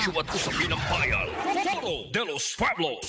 Radyo at usapin ng bayan. Foro de los Pueblos.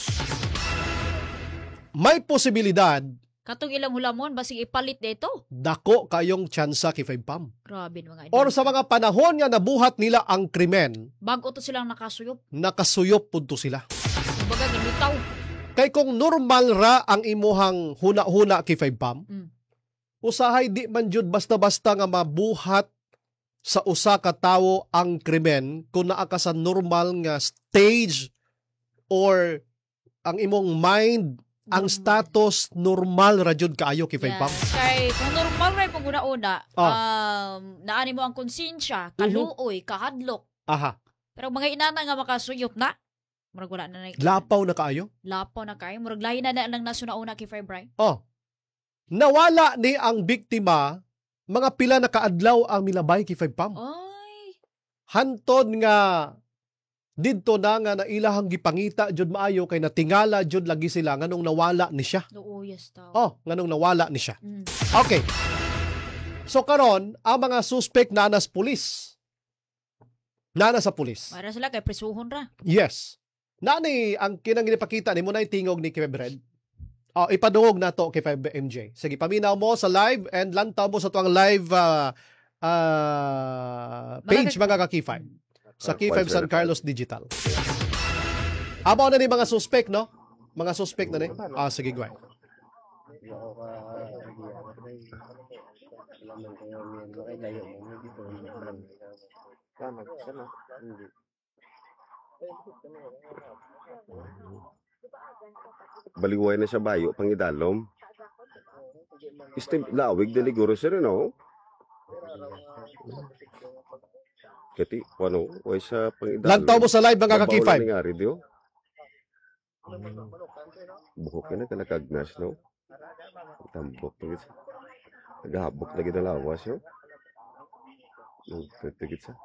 May posibilidad Katong ilang hulamon, basig ipalit dito. dako kayong tsansa kay Five Pam. Grabe mga idol. Or sa mga panahon nga nabuhat nila ang krimen, Bago to silang nakasuyop. nakasuyop punto sila. Kumbaga, galutaw. Kay kung normal ra ang imuhang huna-huna kay Five Pam, Mm. usahay di man jud basta-basta nga mabuhat sa usa ka tawo ang krimen kung naa ka sa normal nga stage or ang imong mind, ang status normal ra jud kaayo kay Five Pam. Kay kung normal rin pag una-una, naani mo ang konsensya, kaluoy, kahadlok. Aha, Pero mga inana nga makasuyop na, murag wala na lapaw na kaayo. Lapaw na kayo. Murag lahi na lang naso na una kay Febray. Oh. Nawala ni ang biktima, mga pila na kaadlaw ang milabay kay Five Pam. Ay, Hantod nga didto na nga nailahang gipangita jud maayo kay natingala jud lagi sila nganong nawala ni siya. luuyas tao. Oh, nganong nawala ni siya. Mm. Okay. So karon ang mga suspect nanas pulis. Nana sa pulis. Para sila kay prisuhon ra. Yes. Nani ang kinang ginipakita ni mo na tingog ni Kebred. Oh, ipadungog na to kay 5MJ. Sige, paminaw mo sa live and lantaw mo sa tuwang live page mga ka-K5. Sa K5 San Carlos Digital. Amo na ni mga suspect, no? Mga suspect na ni. Sige, guay. Baliway na siya bayo, pangidalom. Istim, lawig na liguro siya rin, no? Kati, ano, way sa pangidalom. Lantaw mo sa live mga ka-K5. Babaw na nangyari, diyo. Buhok ka na ka nakagnas, no? Tambok na gitsa. Naghabok na gita lawas, no? Nagkagit sa.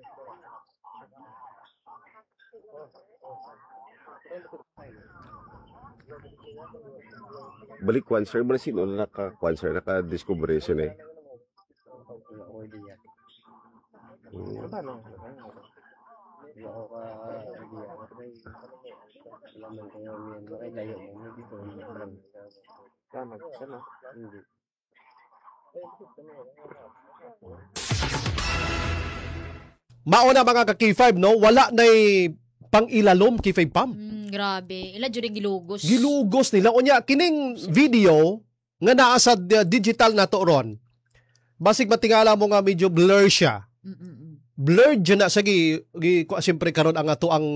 Balik cancer mo na sino na naka-cancer, naka-discover siya eh. Mauna mga ka-K5, no? Wala na pang-ilalom kay Five Pam. Grabe. Ila dyan gilugos. Gilugos nila. Unya, kining video nga naa sa digital na to ron. Basig matingala mo nga medyo blur siya. Blurred dyan na. Sige, siyempre karon ang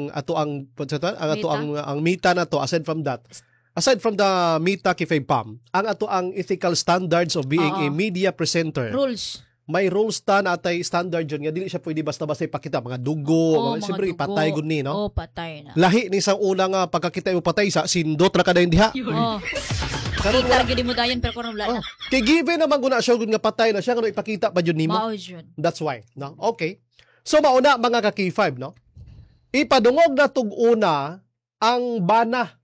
ang mita na to, aside from the mita kay Five Pam, ang ang ethical standards of being a media presenter. Rules. May rules ta na atay standard yun nga dili siya pwede basta-basta ipakita mga dugo, mga siyempre dugo. patay gud ni, no? Patay na. Lahi ni sa unang pagkakita mo patay sa sindot ra kada diha. Karon wala gid mo dayon pero karon wala na. Kay given naman guna siya gud nga patay na siya kano ipakita pa jud nimo. Mao jud. That's why, no? Okay. So mauna mga ka-K5, no? Ipadungog na tug una ang bana.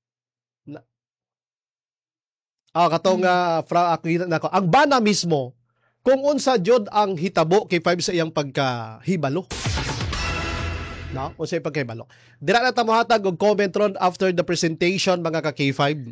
Katong nako. Ang bana mismo kung unsa jud ang hitabo kay 5 sa iyang pagkahibalo. No? Unsa iyang pagkahibalo. Dira na ta mohatag og comment ron after the presentation mga ka-K5.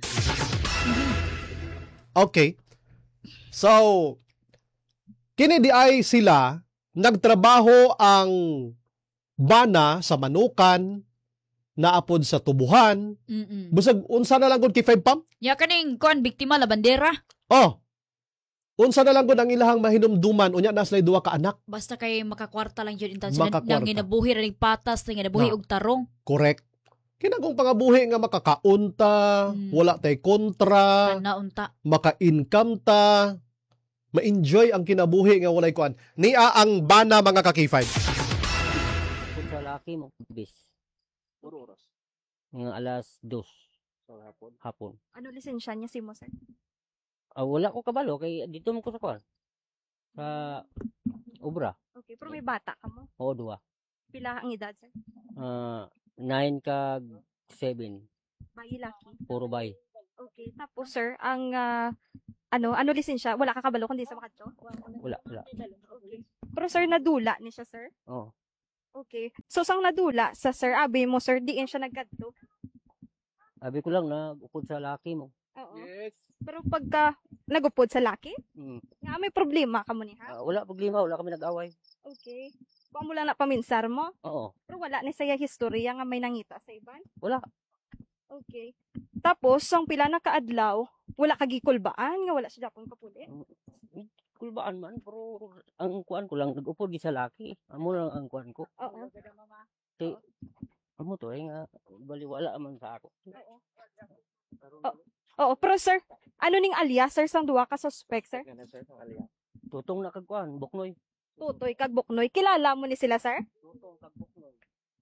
Okay. So, kini di ay sila nagtrabaho ang bana sa manukan, naapod sa tubuhan. Busag unsa na lang gud kay 5 Pam? Ya kaning kuan biktima la bandera. Unsa na lang gud ang ilahang mahinumduman unya na sila duha ka anak. Basta kay makakwarta lang yun intan sila Makakwarta. nang ginabuhi ring patas, nang ginabuhi No. og tarong. Correct. Kinagong pangabuhi nga makakaunta, wala tay kontra, Naunta. maka-income ta, ma-enjoy ang kinabuhi nga walay kuan. Nia ang bana mga ka-K5. Kung sa laki mo, bis. Puro oras. Mga alas 2 Sa hapon. hapon. Ano lisensya niya si mo, sir? Wala ko kabalo, kay dito mo ko sa kwan. Sa obra. Okay, pero may bata ka mo. O, 2. Pila ang edad, sir? 9 kag 7. Bayi laki. Puro bay. Okay, tapos sir, ang ano lisensya? Wala ka kabalo kundi sa makadto? Wala. Okay. Pero sir, nadula ni siya, sir? Oh. Okay. So, sang nadula sa sir, abi mo sir, diin siya nagkadto. Sabi ko lang na ukod sa laki mo. Oo. Pero pagka nagupod sa laki, Mm. nga may problema ka mo niha. Wala problema, wala kami nag-away. Okay. Kung mo lang na paminsar mo, Oo. pero wala ni saya historya nga may nangita sa iban. Wala. Okay. Tapos, ang pila na kaadlaw, wala kagikulbaan, nga wala siya Japon kapulit. Kulbaan man, pero ang kuan ko lang, nag-upod di sa laki. Amo lang ang kuan ko. Oo. Amo to, nga, baliwala man sa ako. Oo, pero sir, ano ning alias, sir, sang duwa ka suspect, sir? Ganun, sir, ang aliya. Tutong na kagkuan, buknoy. Tutoy, kag Buknoy. Kilala mo ni sila, sir? Tutong kag buknoy.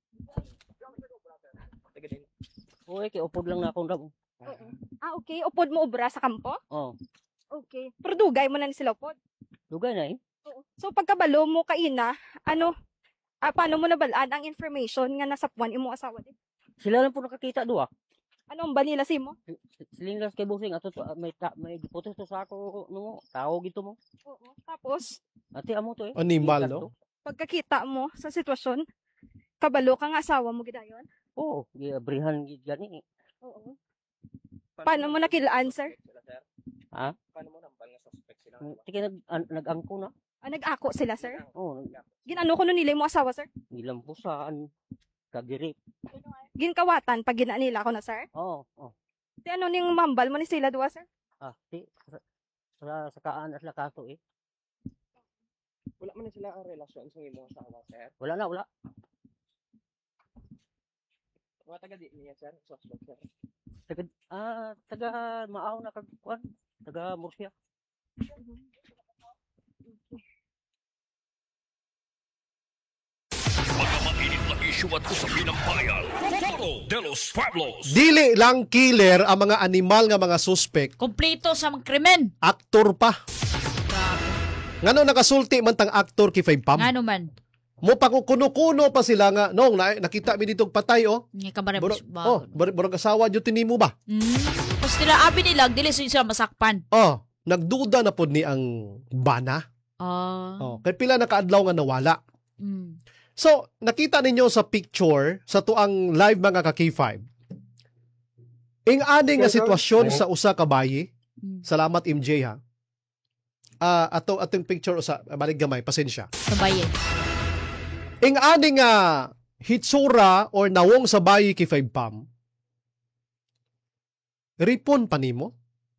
Taga din. Uy, kay upod lang na akong damo. Ah, okay. Upod mo obra sa kampo? Oh, Okay. Pero dugay mo na ni sila upod? lugay na eh. Oo. So, pagkabalo mo kaina, paano mo nabalaan ang information nga nasa puwan imong asawa din? Sila lang po nakakita duwa. Ano ang banila si mo? Silingas kay busing ato may giputos to sa ako nungo. Tao gito mo. Oo. Tapos, Ate amo to eh. Animal, Ikas no? to. pagkakita mo sa sitwasyon, kabalo ka nga asawa mo gidayon? Oo, giabrihan gid gani. Oo. Paano mo nakilaan, sir? Ha? Paano mo nambal nga suspect sila? Tiki nag-angko na. Nag-ako sila, sir? Oo, Ginano ko nun nila mo asawa, sir? ilang po saan kagiri. Ginkawatan pag gina nila ako na, sir? Oo, oh. Di ano ning mambal mo ni sila duwa, sir? Sa kaan at lakaso eh. Wala man na sila ang relasyon sa imong asawa, sir. Wala na, wala. Mga taga di niya, sir. Suspect, sir. Taga maaw na kagkuan. Taga Murcia. Mga mainit na issue at usapin ng bayan. Foro de los Pueblos. Dili lang killer ang mga animal nga mga suspect, Kompleto sa mga krimen. aktor pa. Grabe. Ngano nakasulti man tang aktor kay Five Pam? Nga naman. Mo pa kuno pa sila nga nong nakita mi dito patay Nga kabare Burag, ba? burag asawa jud tinimo ba? Tapos nila abi nila, dili sila masakpan. Nagduda na pod ni ang bana. Kay pila na kaadlaw nga nawala. Mm. So, nakita ninyo sa picture sa tuang live mga ka-K5. Ing aning nga sitwasyon sa usa ka bayi. Salamat MJ ha. Atong picture usa balik gamay pasensya. Sabayin. Ing aning nga hitsura or nawong sa bayi kay Five Pam. Ripon pa nimo?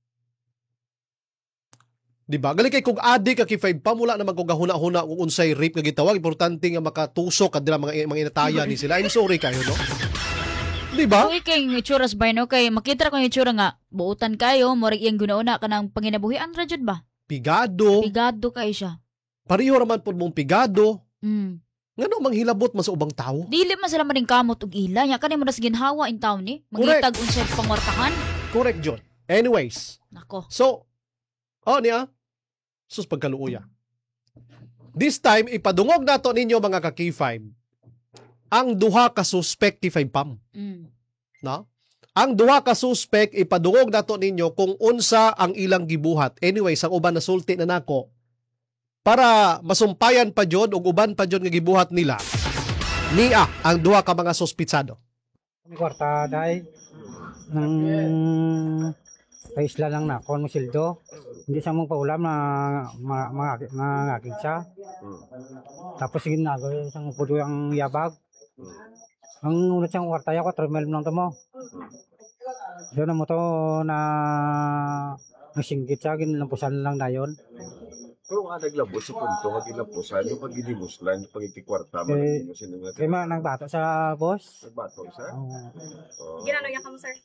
Diba? Gali kay kung adik ka kay Five Pam, wala naman kung gahuna-huna kung unsay rape nga gitawag. Importante nga makatusok kadila mga inataya ni sila. I'm sorry kayo, no? Diba? Kung ikay yung itsura sa bayan, okay, makita ko yung itsura nga, buutan kayo, morig yung gunauna ka ng panginabuhian, Rajud ba? Pigado. Pigado kayo siya. Pariho raman po mong pigado. Mm. Nga no, manghilabot man sa ubang tao. Dili man sila maring kamot ug ila, nya kanimo nas ginhawa in town ni. Mangitag unsay pangwartahan. Correct, John. Anyways. Nako. So, niya, sus pagkaluuya. This time, ipadungog nato ninyo mga ka-K5 ang duha ka suspect kay Five Pam. Mm. No? Ang duha ka suspect ipadungog nato ninyo kung unsa ang ilang gibuhat. Anyway, ang uban nasulti na nako para masumpayan pa jud ug uban pa jud nga gibuhat nila. Nia ang duha ka mga suspitsado. Kwarta dai nang sa isla lang na kon mo sildo. Hindi sa mong paulam na mga siya. Tapos ginagawa isang pudo ang yabag. Ang unat siyang kwarta ko, 3 mil lang mo. Doon na mo to na nasinggit siya, ginlampusan lang na yun. Pero nga naglabot sa punto, nga ginapusan, yung pag ginimuslan, yung pag ikikwarta, Kaya nagbato sa boss. Nagbato isa? Ginano yan ka mo, sir?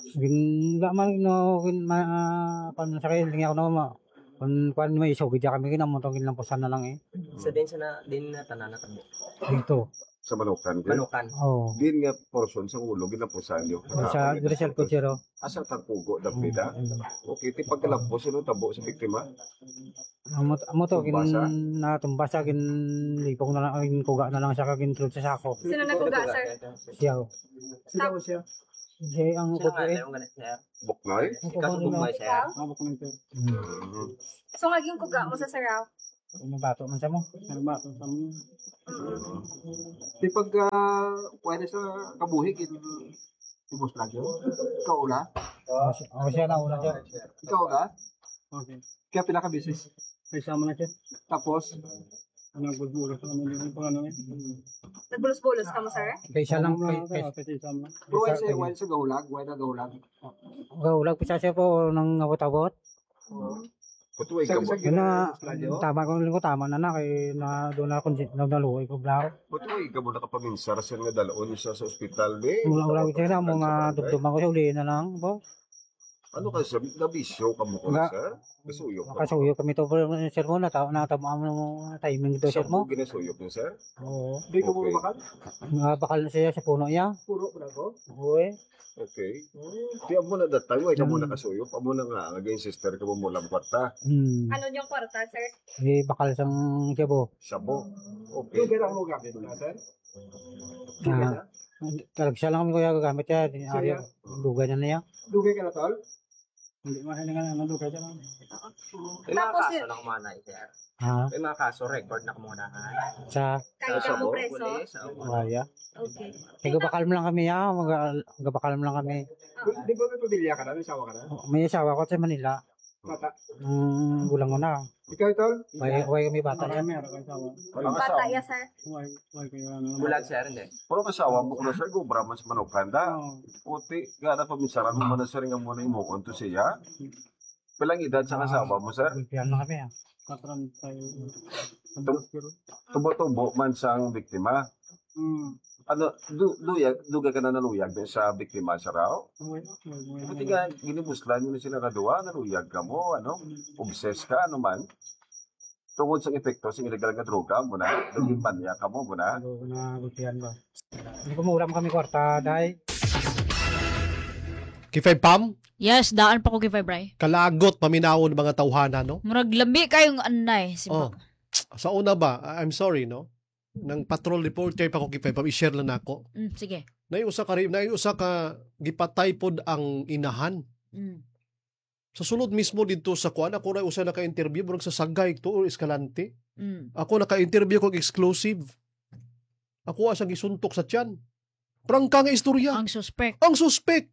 Kung sa kayo, hindi ako na kung may isugid kami, ginamutong ginlampusan na lang eh. Sa din na tanan na tabo. Dito. Sa Manukan. Manukan. Oo. Din nga portion sa ulo, ginapusan yung Sa Grisel Kuchero. asa tagpugo, dapida. Okay, ti pagkalapos, ano tabo sa biktima? Amo to, Tumbasa? natumbasa, ginlipong na lang, kuga na lang siya, kagintrol sa sako. Sino nagkuga, sir? Siya. Tapos, Siya ang kuko eh. Buknoy? Kaso bumay, sir. so, naging kuga mo sa saraw? Mabato man sa mo. Mabato sa mo. Di pag pwede sa kabuhi, ibos lang yun. Ikaw ula? O siya na una siya. Ikaw ula? Okay. Kaya pinaka-business. May sama na siya. Tapos, Nagbubulos sa namin yung pangano eh. Nagbulos-bulos ka mo, sir? Kaysa lang. Kaysa lang. why sa gahulag? Why na gahulag? Gawlag pa siya po ng abot-abot. Patuloy ka mo. Yun na, tama ko lingko, tama na na. Kaya na doon na naluoy ko blaw. Patuloy ka mo nakapaminsar sa nga dalaon siya sa ospital, be. Ulang-ulang siya na, mga dugduman ko siya, uli na lang. Bo. Ano ka, sir? Nabisyo ka mo ko, Nga. sir? Kasuyok ka. Nakasuyo kami to po ng sir mo, natamaan mo timing ito sir Siya mo. mo ginasuyok niyo, sir? Oo. Di ka mo Okay. bakal? Bakal na siya sa puno niya. Puro pala ko? Uy. Okay. Kaya mo na that time, ka mo nakasuyok. Amo na nga, again sister ka mo mula kwarta. Ano yung kwarta, sir? Bakal sang siya po. Sabo. Okay. Lugar ang mo gamit na, sir? Talag siya lang kami kuya gagamit siya. Siya? Duga niya na yan. Dugay ka na, tol? Hindi mahilingan na duga siya lang. May mga Tapos, kaso na kumana, sir. Ha? May mga kaso, record na kumuna ka. Sa Kahit ka mo preso? Pulis, waya. Okay. Nagabakal mo lang kami ha. Magabakal mo lang kami. Di ba may pamilya ka na? May sawa ka na? May asawa ko sa Manila. Bata. Gulang ko na. Ikaw, tol? Way kami bata niya. Walang Bata, asawa. yes, sir. bulag, sir, hindi. Pero kasawa mo ko na, sir, gubra man sa manukanda. Puti, gana paminsaran mo man na, sir, nga mo na mo konto siya. Pilang edad sa kasawa mo, sir? Gulpihan na kami ha. Tubo-tubo man sang biktima. Ano, duga ka na naluyag din sa biktima sa raw? Buti nga, ginibuslan nyo na sila kaduwa, naluyag ka mo, ano, obsessed ka, ano man. Tungod sa epekto sa illegal nga droga mo na, naging manya ka mo na. Gulpihan ba? Hindi ko muulam kami kwarta dahil. Kifay Pam, Yes, daan pa ko kay Febray. kalagot paminawon mga tawhana, no? Murag lambi kayong anay. Si Oh. Sa una ba, I'm sorry, no? Nang patrol reporter pa ko kifay Pam, i-share lang nako. Sige. Naiusa ka gipatay pod ang inahan. Sa sulod mismo dito sa kuan, ako na usa naka-interview murag sa Sagay to or Escalante. Ako naka-interview ko exclusive. Ako asang gisuntok sa tiyan. Prangka nga istorya. Ang suspect. Ang suspect.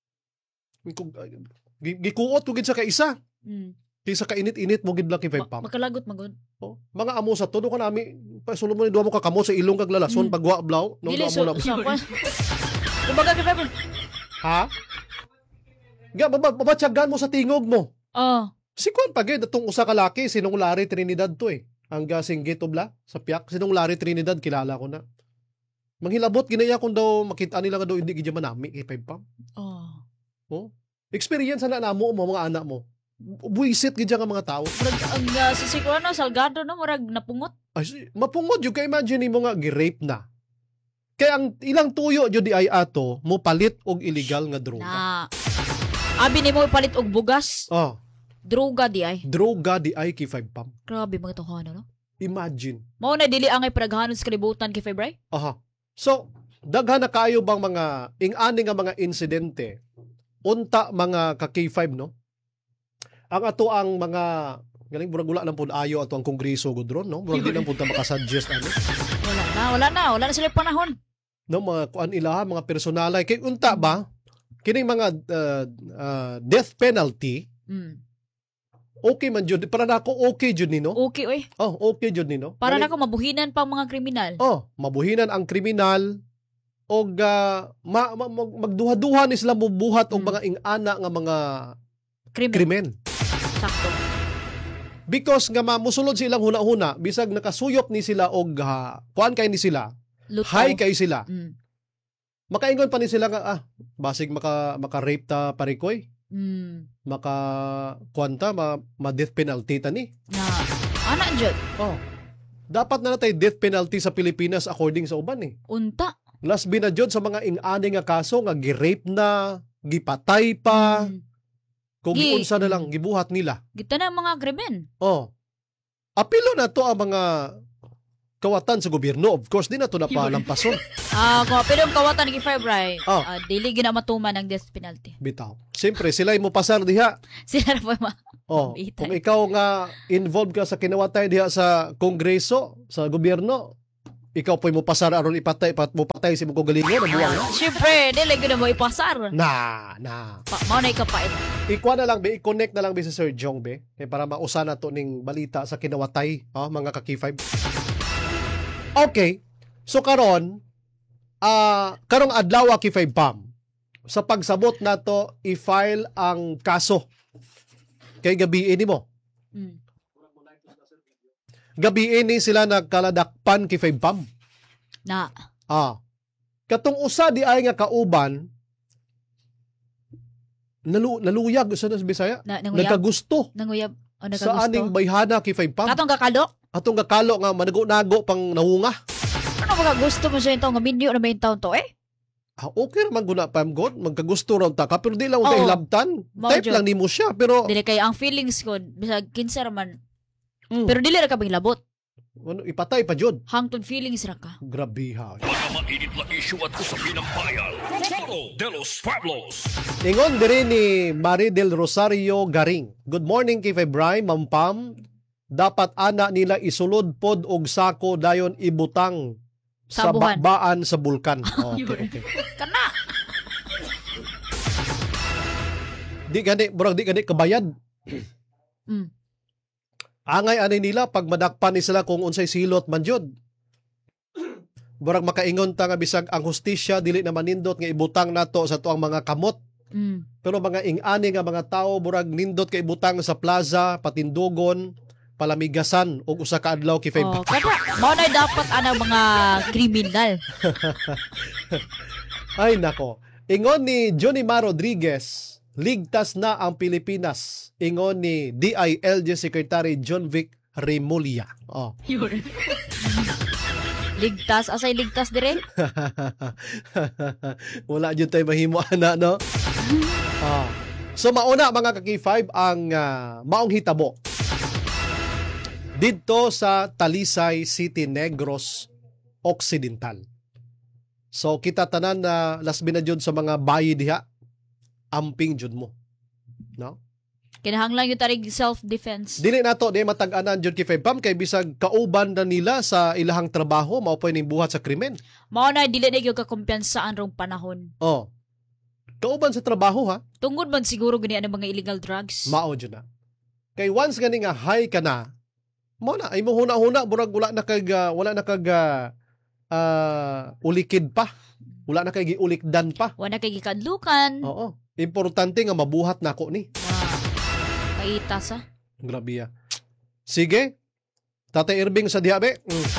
Gikuot ko gid sa kaisa. Kaysa kainit-init mo gid lang kay Pam. Magkalagot magod. Oh, mga amo sa todo ko nami pasulod mo ni duha mo ka kamot sa ilong kag lalason pagwa blaw no Dili amo na. sa kwan. Kumbaga kay Febray. Ha? Ga babatyagan mo sa tingog mo. Oh. Si Kwan pagid atong usa ka laki sinong Larry Trinidad to eh. Ang gasing gito bla sa piyak sinong Larry Trinidad kilala ko na. Manghilabot ginaya kung daw makita nila nga daw hindi gid manami kay Pam. Oh. Experience na namo mo mga anak mo. Buisit gid nga mga tao. Murag ang sa Sikuano Salgado no murag napungot. Ay, mapungod yung ka imagine mo nga gi-rape na. Kaya ang ilang tuyo jud di ay ato mo palit og illegal nga droga. Na. Abi nimo palit og bugas. Oh, Droga di ay. droga di ay kay 5 Pam. Grabe mga tuhan no. Imagine. Mao na dili angay paraghanon sa kalibutan kay Febray. Aha. So, daghan na kayo bang mga ing-ani nga mga insidente unta mga ka K5 no? Ang ato ang mga galing murag wala lang pud ayo ato ang kongreso gudron no? Murag di lang pud ta makasuggest ano. Wala na sila panahon. No mga kuan ilaha mga personalay kay unta ba kining mga death penalty okay man jud para nako okay jud ni no? Okay oy. Oh, okay jud ni no? Para Galing- nako mabuhinan pa ang mga kriminal. Oh, mabuhinan ang kriminal og magduha-duha ni sila mubuhat og mga ing-ana nga mga krimen. Sakto. Because nga musulod silang huna-huna bisag nakasuyop ni sila og kuan kay ni sila, Lutaw. high kay sila. Mm. Makaingon pa ni sila nga basig maka-rape ta parikoy, maka kuanta ma-death penalty ta ni. Na ana jud. Oh. Dapat na natay death penalty sa Pilipinas according sa uban eh. Unta. Last binadjod sa mga ing-ani nga kaso nga gi-rape na, gipatay pa, kung giunsa na lang gibuhat nila. Kita na ang mga krimen. Oh. Apilo na to ang mga kawatan sa gobyerno. Of course, di na to napalampason. Kung apilong kawatan ni Febray, Oh. dili gina matuman ang death penalty. Bitaw. Siyempre, sila mo pasar diha. Sila na po yung Oh, Itay. kung ikaw nga involved ka sa kinawatay diha sa kongreso, sa gobyerno, ikaw po mo pasar aron ipatay mo patay si mga galingon na buwang. Siyempre, dili ko na mo ipasar. Na. Mao na ikapait. Ikuha na lang be, i-connect na lang be si Sir Jong be, kay para mausa na to ning balita sa kinawatay, mga kaki-5. Okay. So karon, karong adlaw ki-5 pam. Sa pagsabot nato i-file ang kaso kay gabi ini mo. Mm. Gabi ini sila nagkaladakpan kay 5 pam. Na. Katong usa di ay nga kauban naluyag sa Bisaya. Nanguyab. Nagkagusto Nanguyab. O nakagusto. sa aning bayhana kay 5 pam. Katong kakalo? Atong kakalo nga manago-nago pang nahunga. Ano ba gusto mo sa ito nga minyo na may taon to Okay naman guna pam god, magkagusto raw ta ka pero di lang Oo. kay labtan. Mao Type jud. lang nimo siya pero Dili kay ang feelings ko bisag kinsa raman. Mm. Pero dili ra ka labot. ano, ipatay pa jud. Hangtod feelings ra ka. Grabe ha. Mga mainit na isyu at usapin ng bayan. Foro de los Pueblos. Ingon diri ni Maridel Rosario Garing. Good morning kay Febray, Ma'am Pam. Dapat ana nila isulod pod og sako dayon ibutang sa Sabuhan. baan sa bulkan. Okay. Kana. Di gani kabayad. Mm. Angay ani nila pag madakpan ni sila kung unsay silot man jud. Burag makaingon ta nga bisag ang hustisya dili na manindot nga ibutang nato sa tuang mga kamot. Mm. Pero mga ing-ani nga mga tao burag nindot kay ibutang sa plaza, patindogon, palamigasan ug usa ka adlaw kay Oh, kada mao na dapat ana mga kriminal. Ay nako. Ingon ni Johnny Ma Rodriguez, ligtas na ang Pilipinas. Ingon ni DILG Secretary John Vic Remulla. Ligtas asay ligtas dire? Wala dyan tayo mahimo ana, no? So mauna mga kaki-5 ang maong hitabo. Dito sa Talisay City, Negros Occidental. So kita tanan na lasbi na jud sa mga bayi diha, amping jud mo. No? Kinahanglan yung tarig self-defense. Dili nato di matag-anan jud kay Pam kay bisag kauban na nila sa ilahang trabaho mao pa ning buhat sa krimen. Mao na dili na gyud ka kumpiyansaan rong panahon. Kauban sa trabaho ha. Tungod man siguro gani ang mga illegal drugs. Mao jud na. Kay once gani nga high ka na, mo na ay mo huna-huna burag wala na kag ulikid pa. Wala na kay giulikdan pa. Wala kay gikadlukan. Oo. Importante nga mabuhat nako ni. Kaitas ha. Grabe ya. Sige. Tatay Irving sa diabe.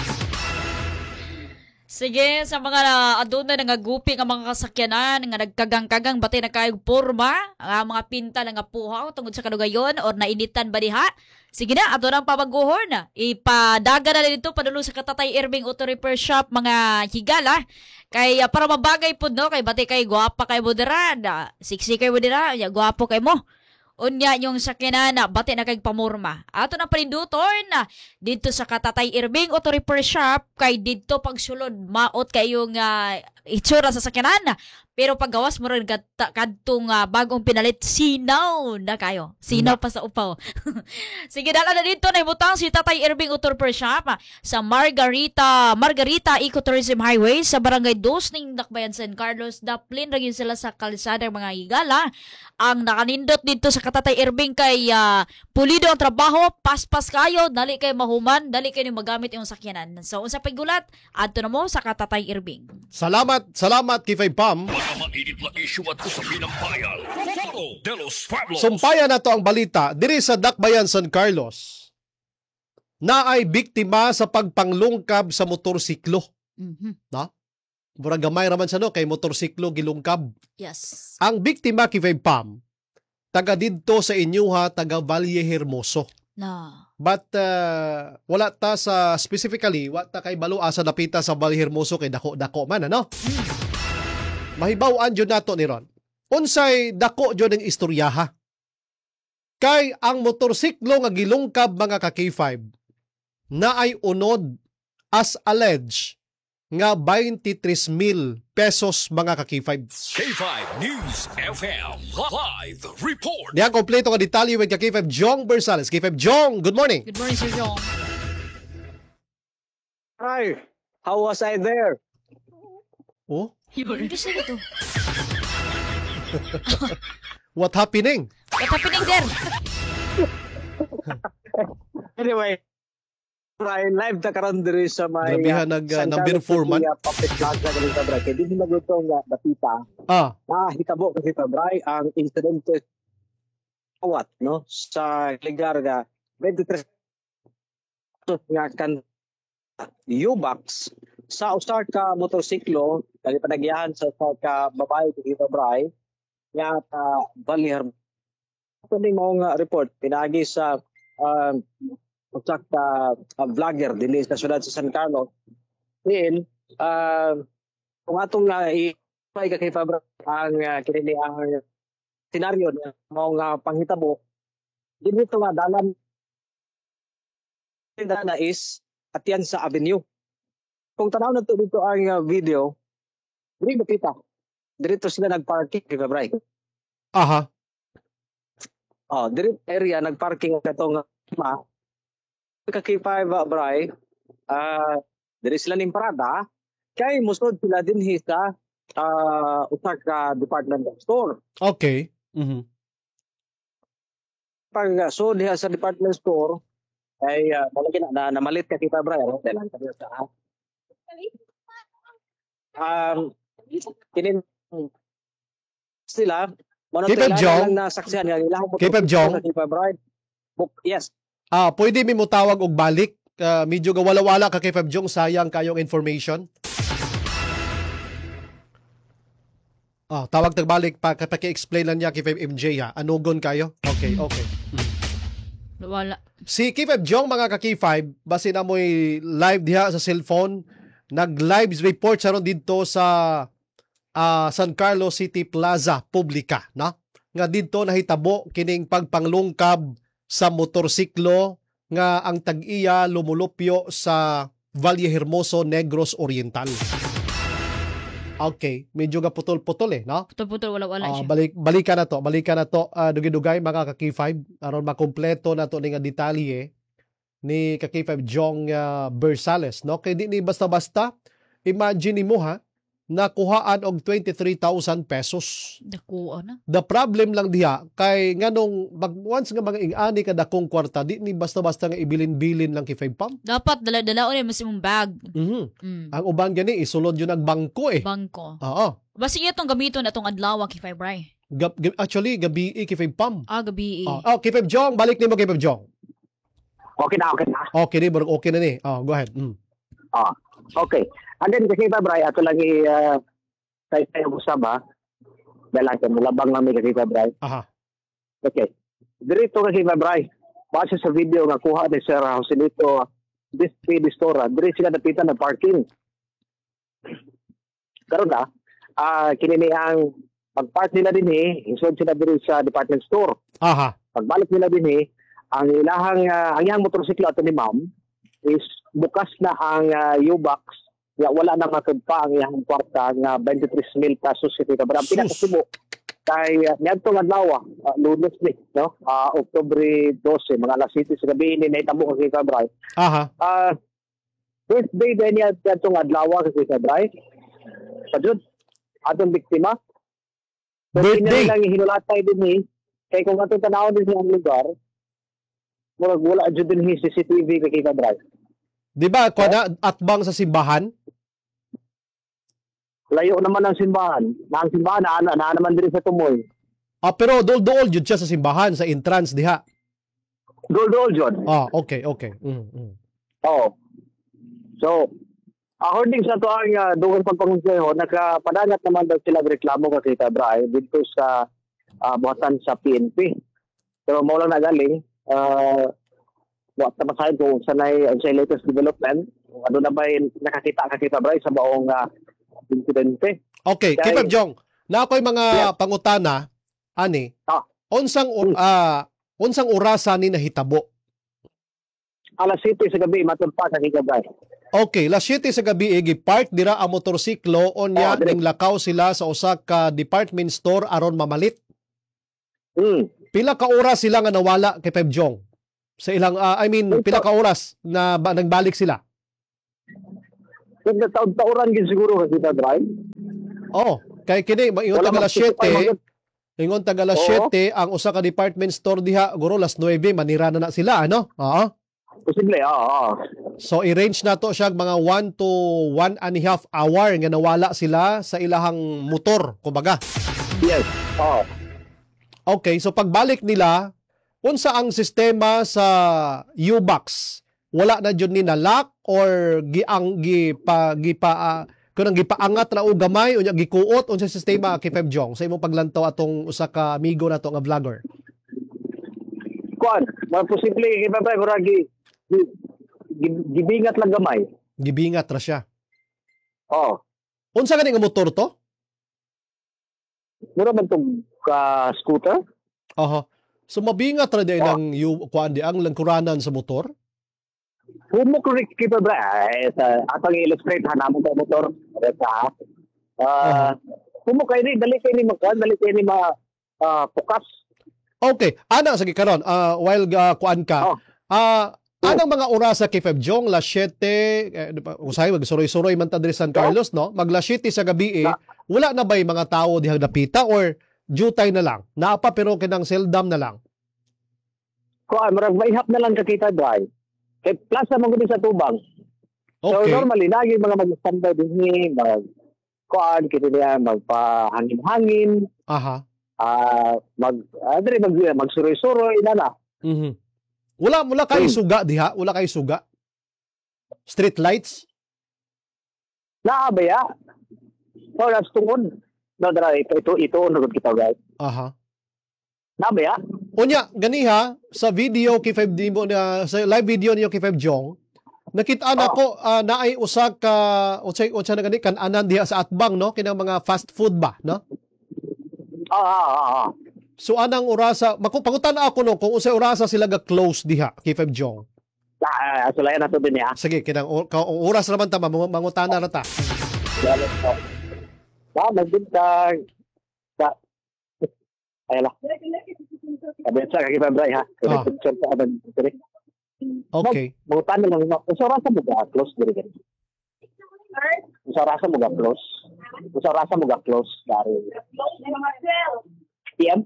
Sige, sa mga aduna nga gupi nga mga kasakyanan nga nagkagang-kagang batay na kayog porma, ang mga pinta nga puhaw tungod sa kadugayon or nainitan ba diha? Sige na, ato nang pabaguhon na. Ipadaga na dito padulong sa Katatay Irving Auto Repair Shop mga higala. Kay para mabagay po no, kay batay kay guwapa kay mo dira, siksi kay mo dira, guwapo kay mo. Unya yung sakyanan na bati na kay pamorma. Ato na paninduton na dito sa Katatay Irving Auto Repair Shop kay dito pagsulod maot kayong itsura sa sakyanan. Pero paggawas mo rin kadtong bagong pinalit, sinaw na kayo. Sinaw pa sa upaw. Sige, dala na dito na ibutang si Tatay Irving Auto Repair Shop sa Margarita Ecotourism Highway sa Barangay 2 ning Dakbayan San Carlos. Daplin rin sila sa kalsada mga higala. Ang nakanindot dito sa Katatay Irving kay pulido ang trabaho, paspas kayo, dali kayo mahuman, dali kayo magamit yung sakyanan. So, unsa paggulat, adto na mo sa Katatay Irving. Salamat kay Pam. Mga mainit na isyu at usapin ng bayan. Foro de los Pueblos. Sumpayan na to ang balita diri sa Dakbayan San Carlos. Na ay biktima sa pagpanglungkab sa motorsiklo. No? Murag gamay raman sa no kay motorsiklo gilungkab. Yes. Ang biktima kay Pam taga didto sa inyuha taga Valle Hermoso. Na. But wala ta sa specifically wala ta kay balo asa napita sa Valle Hermoso kay dako man ano. Mahibaw-an jud nato ni Ron. Unsay dako jud ang istoryaha. Kay ang motorsiklo nga gilungkab mga ka K5 na ay unod as alleged nga 23,000 pesos mga ka-K5. K5 News FM live report. Diyan kompleto nga detalye with ka-K5 Jong Bersales. K5 Jong, good morning. Good morning, Sir Jong. Hi, how was I there? Oh, English na ito. what happening? What happening there? Anyway, Brian, live na karon diri sa may Grabihan number 4 man. Public Plaza ganito, Brian. Kaya di sila gusto nga batita. Ah, Hitabo kasi ito, Brian, ang incidente awat, no? Sa ligar nga 23 nga kan U-Box sa usar ka motorsiklo dali panagyahan sa usar ka babae dito, Brian. Nga Balihar. Ito din mga report pinagi sa usak ka vlogger dili sa syudad sa San Carlos. Then kung atong ipay ka kay Fabra ang kinini ang senaryo na mao nga panghitabo dito nga dalan na is Atian sa Avenue. Kung tanaw na to dito ang video, dili makita. Dito sila nagparking kay Fabra. aha. Diri area nagparking katong K5 Bray, diri sila ning parada, kay musod sila din sa usa ka department store. Okay. Mhm. Pag so diha sa department store, ay malagi na namalit ka K5 Bray, dalan ka sa kinin sila K5 Jong? lang nasaksihan nga ilang K5 Jong? K5 Bray. Yes. Pwede mi mo tawag og balik. Medyo gawala-wala ka kay Fab Jong, sayang kayong information. Tawag tagbalik pa paki-explain lang niya kay Fab MJ ha. Anugon kayo? Okay. Wala. Si K5 Jong mga ka-K5, base na mo'y live diha sa cellphone, nag-live report sa ron dito sa San Carlos City Plaza Publica, no? Nga dito nahitabo kining pagpanglungkab sa motorsiklo nga ang tag-iya lumulupyo sa Valle Hermoso, Negros Oriental. Okay, medyo ga putol-putol no? Putol-putol, wala siya. Balikan na to. Dugay-dugay mga ka-K5 aron makumpleto na to nga detalye ni ka-K5 Jong Bersales, no? Kay di ni basta-basta imagine mo ha, nakuhaan og 23,000 pesos. Nakuha na. The problem lang diha kay nganong once nga mga ingani kada kong kwarta di ni basta-basta nga ibilin-bilin lang kay 5 pam. Dapat dala-dalaon yung masimong bag. Ang uban gani isulod yun ang bangko Bangko. Oo. Basta itong gamiton atong adlaw kay Fibray. Actually gabi kay 5 pam. Gabi. Kay 5 Jong, balik nimo kay 5 Jong. Okay na. Okay ni, okay na ni. Go ahead. Okay. And then kasi Bray, ato lagi tayo usaba. Dalan ka mulabang namin kasi Bray. Aha. Okay. Dirito kasi Bray. Base sa video nga kuha ni Sir Joselito Display Store, dire sila napitan na parking. Karon na, kinini ang pag-park nila din isod sila dire sa department store. Aha. Pagbalik nila din ang iyang motorsiklo ato ni ma'am is bukas na ang U-Box. Wala na matud pa ang iyang kwarta nga 23,000 pesos ito. Pero ang pinakasubo kay niyadto nga adlaw, Lunes ni, no? Oktubre 12, mga alas 7 sa gabi ni nahitabo kay Kabray. Aha. Birthday din niyadto nga adlaw kay Kabray. Padud atong biktima. Birthday lang hinulatay din kay kung atong tanaw din sa lugar. Wala jud din CCTV kay Kabray. Di ba atbang sa simbahan? Layo naman ang simbahan. Ang simbahan na naman din sa tumoy. Pero dool jud siya sa simbahan, sa entrance diha. Dool jud. Okay. So, according sa to ang dugang pagpangunseho, nagpadagat naman daw sila reklamo kay Kabray dito sa buhatan sa PNP. Pero mo lang nagaling what masahin ko sa latest development, ano na ba nakakita ka kita Bray sa baong insidente. Okay, Kipag Jong, na ako'y mga pangutana, unsang orasan ni nahitabo? Alas 7 sa gabi, matulpa sa Kikabay. Okay, las 7 sa gabi gi-park dira ang motorsiklo onya dire. ning lakaw sila sa usa ka department store aron mamalit. Pila ka oras sila nga nawala kay Pebjong? Sa ilang pila ka oras na nagbalik sila? Taon-taoran gid siguro kasi ta drive. Oh, kay kini ingon taga alas 7, ingon taga alas 7 ang usa ka department store diha guro las 9 manira na sila ano? Oo. Posible, oo. So i-range na to siya mga 1 to 1.5 hour nga nawala sila sa ilahang motor, kumbaga. Yes. Oo. Okay, so pagbalik nila, unsa ang sistema sa U-Box? Wala na jud ni nalock or kunang gipaangat na og gamay unya gikuot unsa sistema kay Pebjong sa imong paglantaw atong usa ka amigo nato nga vlogger? Kuan, posible kay babay murag gibingat lang gamay. Gibingat ra siya. Oo. Unsa gani nga motor to? Mura man tong scooter? Aha. So mabingat ra di ang kuan di ang langkuranan sa motor? Humok rin kita bra. Atang illustrate hanamo ta motor. Humok kay ni dali kay ni makuan, dali kay ni pukas. Okay, ana sige karon while kuan ka. Anong mga oras sa kay Pebjong las 7 usay magsuroy-suroy man ta diri San Carlos no? Mag las 7 sa gabi wala na bay mga tao dihang dapita or jutay na lang? Naapa pero kinang seldom na lang. Kuan murag maihap na lang kakita drive. Kay plaza man gud sa tubang. So Okay. normally lagi mga mag-standby dinhi, kuan kita niya magpahangin-hangin, Aha. magsuroy-suroy na. Mhm. Wala kay suga diha, wala kay suga. Street lights. Naabaya. So las tungod. No dra ito nugod kita guys. Aha. Naabaya. Unya ganiha sa video kay sa live video niyo kay Pebjong, nakita na ko naay usa ka unsa na gani kan-anan diha sa atbang no kinang mga fast food ba no? So anang orasa pangutan ako no kung unsay orasa sila ga close diha kay Pebjong. Sulayan na to din ya. Sige kinang oras naman ta mangutana ra ta. Nagdun ka ayala. Abet sa kay Febray ha. Okay. Mangutan lang sa orasa mo ga close diri gani. Sa orasa mo ga close. Sa orasa mo ga close dari. PM?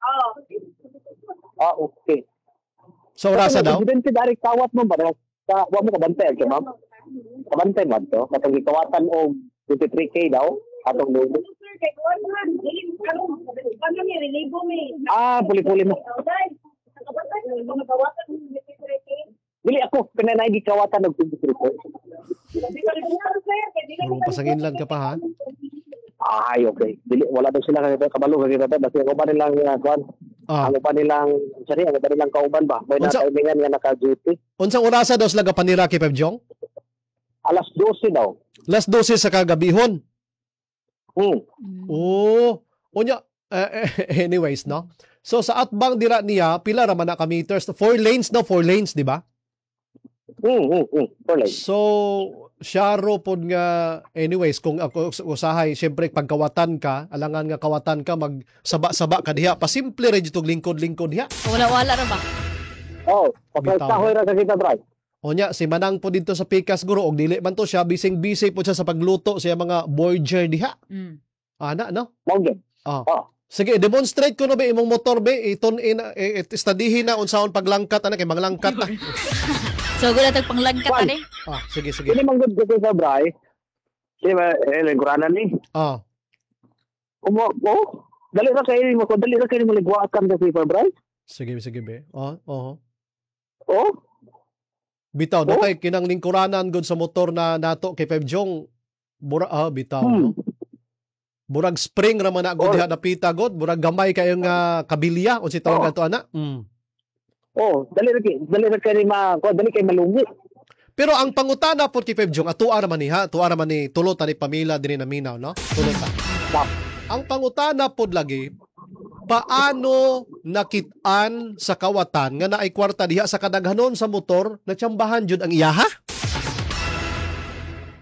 Okay. So orasa daw? Depende dari kawat mo ba? Wa mo kabantay kay ma'am. Kabantay mo to. Katong gikawatan og 23K daw atong lulo. Puli-puli mo. Dili ako pinanay gikawatan og 23K. Pero pasangin ka pa ha? Okay. Dili wala daw sila kabalo kay kita basta ko pa nilang kuan. Ano pa nilang ano pa nilang kauban ba? May na-timingan nga naka-duty. Unsang orasa daw sila gapanira kay Pebjong? Alas 12 daw. Alas 12 sa kagabihon. Unya anyways no. So sa atbang dira niya pila ra man na ka meters? 4 lanes no, 4 lanes di ba? 4 lanes. So syaro pod nga anyways kung ako usahay syempre pagkawatan ka alangan nga kawatan ka magsaba-saba ka diha pasimple ra jud lingkod-lingkod diha. Wala ra ba? Pagkahoy ra sa kita drive. Onya si Manang po dito sa Pikas guro og dili man to siya bising-busy po siya sa pagluto siya mga borger diha. Ana no? Mongge. Sige, demonstrate ko no ba imong motor be itun-in studyhin na unsaon paglangkat ana kay manglangkat na. So gud atag panglangkat ani. Sige. Dili man gud ko sa bray. Di ba lingkuranan ni? Dali ra kay mo ligwatan sa paper bray. Sige be. Bitaw do kay kinang lingkuranan gud sa motor na nato kay Pebjong. Bitaw. No? Burag spring ra man na gud diha napita gud, burag gamay kayong kabilya unsa tawag ato ana. Dali ra kay malungi. Pero ang pangutana po kay Pebjong atuwa ra man ni tulo ta ni pamilya dinhi na minaw no. Tulo ta. Ang pangutana pod lagi paano nakit-an sa kawatan nga naay kwarta diha sa kadaghanon sa motor na tsambahan jud ang iyaha?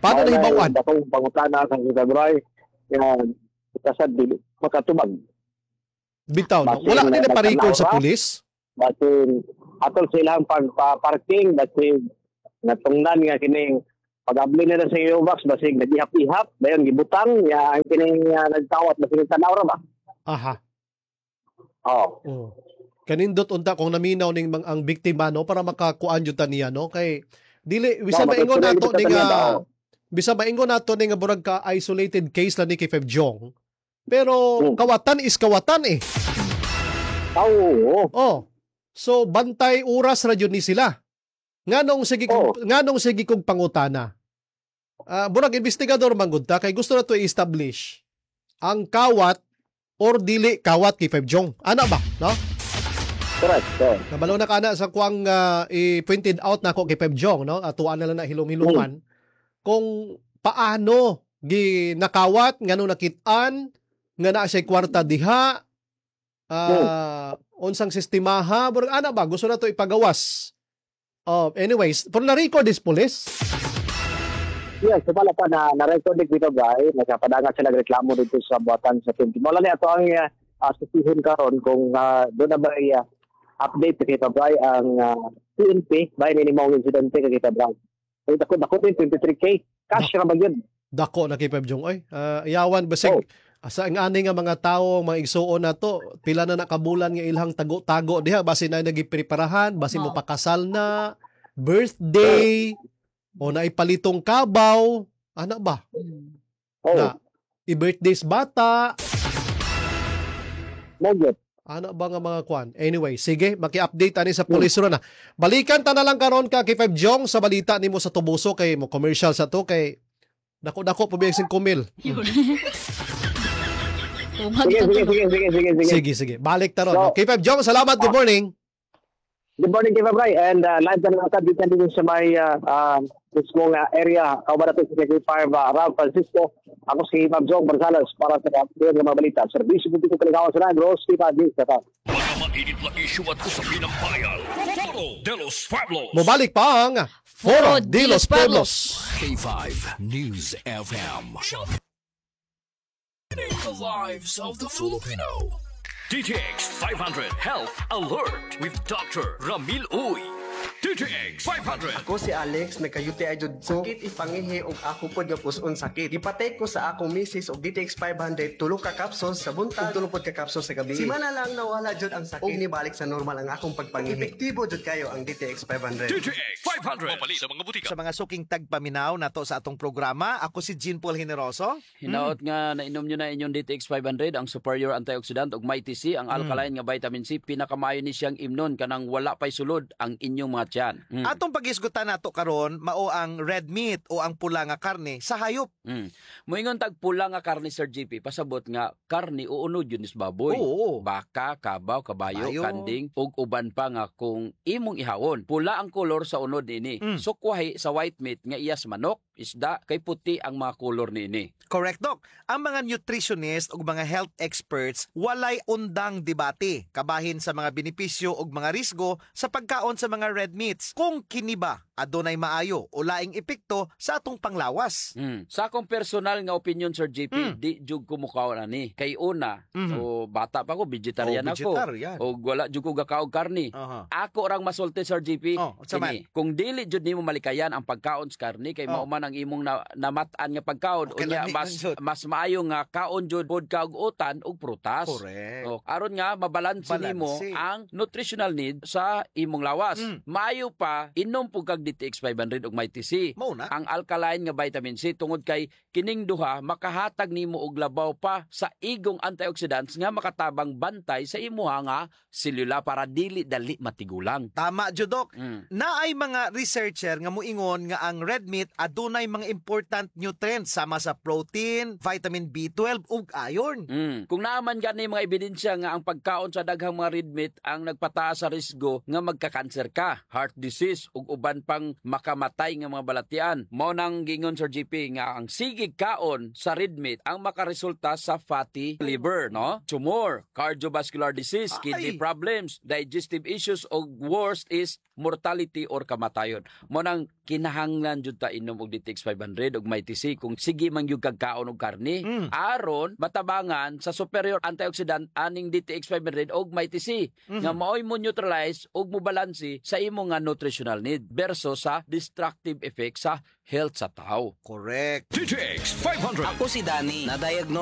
Paano na hibawan? Bakong pangutana sa kita, Bray. Yan, kasad dili makatubag. Bitaw, no? Basin Wala na din na pa-record sa nagkanaura. pulis? Basin, atol silang pagpa-parking, basin, natungnan nga kining pag-abli nila sa U-Box, basin, nag-ihap-ihap, dayon gibutang, ya, ang kining nagtawat, basin, tanaw ra ba? Aha. Oo. Oh. Kanindot unta kung naminaw ning ang biktima no para makakuan jud ta niya no kay dili bisan maingon nato ning bisan maingon nato ning burag ka isolated case lang ni kay Feb Jong. Pero kawatan is kawatan eh. Oo. Oh. So bantay oras ra jud ni sila. Nganong sige kong pangutana. Burag investigador man gud ta kay gusto na to i-establish ang kawat or dili kawat kay Feb Jong. Ana ba, no? Correct. Nabalo na kana sa kuang i-pointed out na ako kay Pep Jong, no? Atuan na lang na hilom-hiluman kung paano ginakawat ngano nakitaan nga naa siya kwarta diha unsang sistemaha burag ana ba gusto na to ipagawas. Anyways, for na record is police. Yes, pala pa na-record dito guys, nagkapadangat sila reklamo dito sa buwatan sa PNP. Wala niya ito ang susihon karon kung doon na ba update kita Bray ang PNP by ni mong insidente kita Bray. Ay dako 23K cash ra ba yun? Dako na kay Pep Jong oy. Iyawan basig sa ang ani nga mga tawo mga igsuon na to pila na nakabulan nga ilhang tago-tago diha basin na nagipreparahan basin mo pakasal na birthday o na ipalitong kabaw ana ba? Na i-birthdays bata. Mogit. Ano ba nga mga kwan? Anyway, sige, maki-update ani sa police ron na. Balikan ta na lang karon ka kay Feb Jong sa balita nimo sa Tubuso kay mo commercial sa to kay dako pabiyag sing kumil. Sige. Balik ta ron. Kay Feb Jong, salamat. Good morning. Good morning kay Bray and live na natin dito sa may mismong area Kaubarato sa Secretary Ralph Francisco. Ako si Ma'am Jong Barsalas para sa mga balita. Serbisyo dito sa Kalikawan sa Negros, Steve sa Mga mainit na issue at usapin ng bayan. Foro de los Pueblos. Mubalik pa ang Foro de los Pueblos. K5 News FM. The lives of the Filipino. DTX 500 Health Alert with Dr. Ramil Uy. DTX 500. Ako si Alex, nagka-UTI jud sakit ipangihi og ako pod nga puson sakit. Ipatay ko sa akong misis og DTX 500 tulo ka capsules sa buntag ug tulo pod ka capsules sa gabi. Simana lang nawala jud ang sakit ug nibalik sa normal ang akong pagpangihi. Epektibo jud kayo ang DTX 500. DTX 500. Mapali sa mga butika. Sa mga suking tagpaminaw nato sa atong programa, ako si Jean Paul Generoso. Hinaot nga nainom nyo na inyong DTX 500 ang superior antioxidant ug Mighty C ang alkaline nga vitamin C pinakamayo ni siyang imnon kanang wala pay sulod ang inyong mga tiyan. Atong pag-isgutan nato karon mao ang red meat o ang pula nga karne sa hayop. Moingon tag pula nga karne Sir GP pasabot nga karne uunod yun is baboy. Oo. Baka, kabaw, kabayo, kanding ug uban pa nga kung imong ihawon. Pula ang kolor sa unod nini. Sukwahi sa white meat nga iyas manok, isda kay puti ang mga kolor nini. Correct, Doc. Ang mga nutritionist ug mga health experts walay undang debate kabahin sa mga benepisyo ug mga risgo sa pagkaon sa mga red meats. Kung kini ba adunay maayo o laing epekto sa atong panglawas. Sa akong personal nga opinion Sir JP, di jud ko mukaon ani. Kay una, o bata pa ko, vegetarian ako. O wala jud ko gakaog karni. Ako rang masulti Sir JP. Kini, kung dili jud nimo malikayan ang pagkaon sa karni kay mao man ang imong namatan nga pagkaon unya mas maayo nga kaon jud pod ka og utan ug prutas. Correct. Aron nga mabalanse nimo ang nutritional need sa imong lawas. Maayo pa inom pug kag DTX 500 ug Mighty C. Ang alkaline nga vitamin C tungod kay kining duha makahatag nimo og labaw pa sa igong antioxidants nga makatabang bantay sa imuha nga selula para dili dali matigulang. Tama jud Doc. Naay mga researcher nga moingon nga ang red meat adunay mga important nutrients sama sa protein, vitamin B12 ug iron. Kung naaman gani mga ebidensya nga ang pagkaon sa daghang mga red meat ang nagpataas sa risgo nga magka-cancer ka, heart disease ug uban pa pang makamatay nga mga balatian. Mao nang gingon Sir JP nga ang sigig kaon sa red meat ang makaresulta sa fatty liver, no? Tumor, cardiovascular disease, kidney problems, digestive issues o worst is mortality or kamatayon. Mo nang kinahanglan jud ta inom og DTX 500 og may TC kung sige man gyud kagkaon og karne aron matabangan sa superior antioxidant aning DTX 500 og may TC nga maoy mo neutralize og mo balanse sa imo nga nutritional need versus sa destructive effect sa health sa tao. Correct. DTX 500. Ako si Danny, na-diagnose